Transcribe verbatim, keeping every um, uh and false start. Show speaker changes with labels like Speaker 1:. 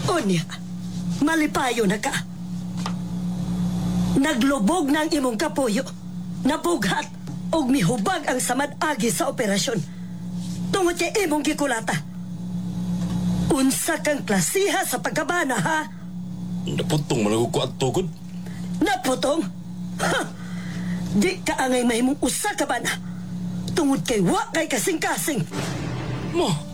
Speaker 1: Unya, malipayo na ka. Naglubog ng imong kapuyo, nabughat, og mihubag ang samad agi sa operasyon. Tungod kay imong gikulata. Unsa kang klasiha sa pagkabana, ha?
Speaker 2: Naputong malago ko at tugod.
Speaker 1: Naputong? Ha! Di ka angay mahimong usa ka ba na? Tungod kay wa kay kasing-kasing.
Speaker 2: Ma!